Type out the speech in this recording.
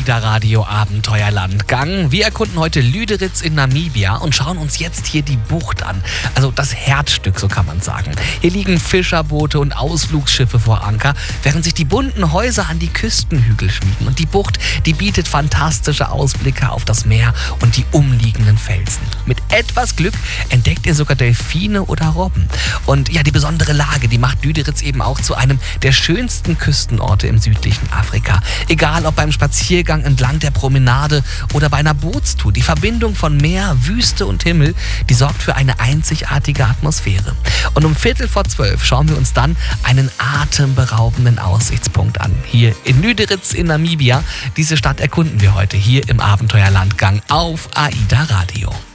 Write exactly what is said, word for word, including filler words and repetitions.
AIDA Radio Abenteuerlandgang. Wir erkunden heute Lüderitz in Namibia und schauen uns jetzt hier die Bucht an. Also das Herzstück, so kann man sagen. Hier liegen Fischerboote und Ausflugsschiffe vor Anker, während sich die bunten Häuser an die Küstenhügel schmiegen. Und die Bucht, die bietet fantastische Ausblicke auf das Meer und die umliegenden Felsen. Mit etwas Glück entdeckt ihr sogar Delfine oder Robben. Und ja, die besondere Lage, die macht Lüderitz eben auch zu einem der schönsten Küstenorte im südlichen Afrika. Egal ob beim Spaziergang entlang der Promenade oder bei einer Bootstour, die Verbindung von Meer, Wüste und Himmel, die sorgt für eine einzigartige Atmosphäre. Und um Viertel vor zwölf schauen wir uns dann einen atemberaubenden Aussichtspunkt an. Hier in Lüderitz in Namibia. Diese Stadt erkunden wir heute hier im Abenteuerlandgang auf AIDA Radio.